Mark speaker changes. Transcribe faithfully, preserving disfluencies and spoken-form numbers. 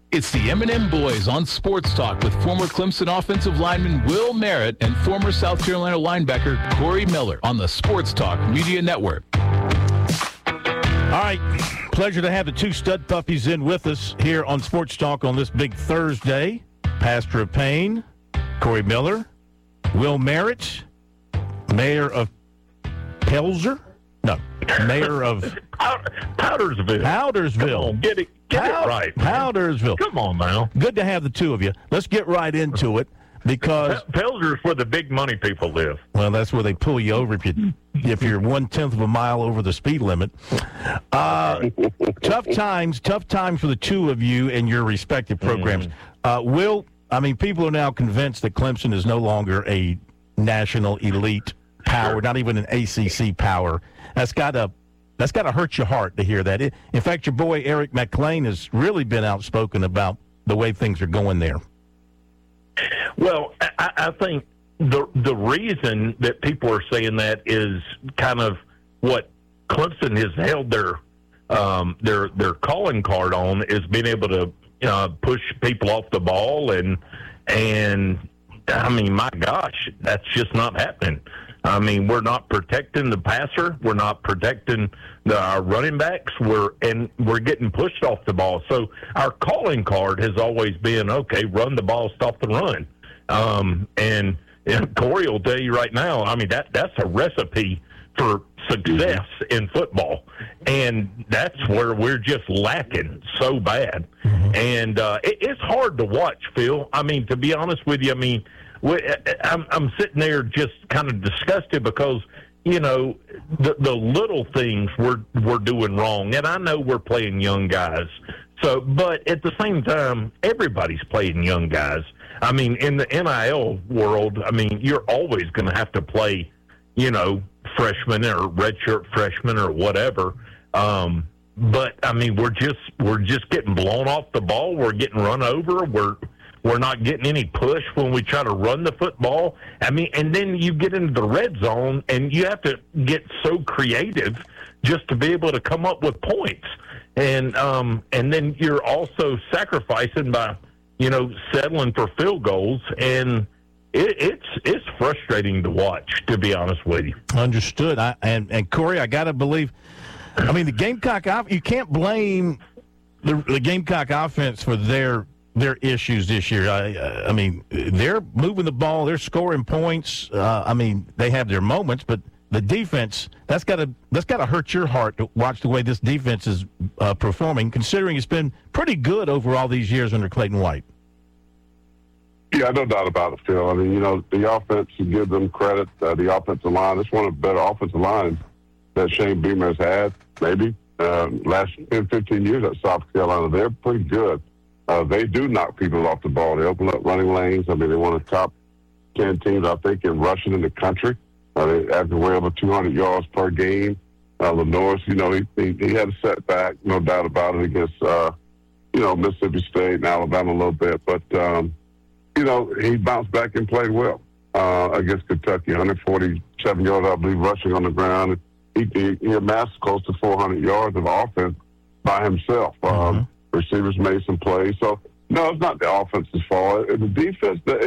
Speaker 1: It's the M and M Boys on Sports Talk with former Clemson offensive lineman Will Merritt and former South Carolina linebacker Corey Miller on the Sports Talk Media Network.
Speaker 2: All right, pleasure to have the two stud puppies in with us here on Sports Talk on this big Thursday. Pastor of Payne, Corey Miller, Will Merritt, mayor of Pelzer? No, mayor of
Speaker 3: Powdersville.
Speaker 2: Powdersville.
Speaker 3: Come on, get it, get
Speaker 2: Pow-
Speaker 3: it right. Man.
Speaker 2: Powdersville.
Speaker 3: Come on now.
Speaker 2: Good to have the two of you. Let's get right into it because
Speaker 3: Pelzer is where the big money people live.
Speaker 2: well, that's where they pull you over if you if you're one tenth of a mile over the speed limit. Uh, tough times, tough times for the two of you and your respective programs.
Speaker 3: Mm.
Speaker 2: Uh, Will, I mean, people are now convinced that Clemson is no longer a national elite power, not even an A C C power. That's got to that's got to hurt your heart to hear that. It, in fact, your boy Eric McLean has really been outspoken about the way things are going there.
Speaker 3: Well, I, I think the the reason that people are saying that is kind of what Clemson has held their um, their their calling card on is being able to uh, push people off the ball and and I mean, my gosh, that's just not happening. I mean, we're not protecting the passer. We're not protecting the, our running backs. We're and we're getting pushed off the ball. So our calling card has always been, okay, run the ball, stop the run. Um, and, and Corey will tell you right now, I mean, that that's a recipe for success in football. And that's where we're just lacking so bad. And uh, it, it's hard to watch, Phil. I mean, to be honest with you, I mean, I'm, I'm sitting there just kind of disgusted because, you know, the, the little things we're, we're doing wrong. And I know we're playing young guys. So, but at the same time, everybody's playing young guys. I mean, in the N I L world, I mean, you're always going to have to play, you know, freshmen or redshirt freshmen or whatever. Um, but, I mean, we're just we're just getting blown off the ball. We're getting run over. We're We're not getting any push when we try to run the football. I mean, and then you get into the red zone, and you have to get so creative just to be able to come up with points. And um, and then you're also sacrificing by, you know, settling for field goals. And it, it's it's frustrating to watch, to be honest with you.
Speaker 2: Understood. I, and, and, Corey, I got to believe, I mean, the Gamecock, you can't blame the, the Gamecock offense for their – their issues this year. I, I mean, they're moving the ball, they're scoring points. Uh, I mean, they have their moments, but the defense, that's got to that's got to hurt your heart to watch the way this defense is uh, performing, considering it's been pretty good over all these years under Clayton White.
Speaker 4: Yeah, no doubt about it, Phil. I mean, you know, the offense, you give them credit. Uh, the offensive line, it's one of the better offensive lines that Shane Beamer has had, maybe. Uh, last ten, fifteen years at South Carolina, they're pretty good. Uh, they do knock people off the ball. They open up running lanes. I mean, they one of the top ten teams, I think, in rushing in the country. Uh, they average way over two hundred yards per game. Uh, Lenoris, you know, he, he he had a setback, no doubt about it, against, uh, you know, Mississippi State and Alabama a little bit. But, um, you know, he bounced back and played well uh, against Kentucky. one hundred forty-seven yards, I believe, rushing on the ground. He, he, he amassed close to four hundred yards of offense by himself. Um, mm-hmm. Receivers made some plays. So, no, it's not the offense's fault. The defense,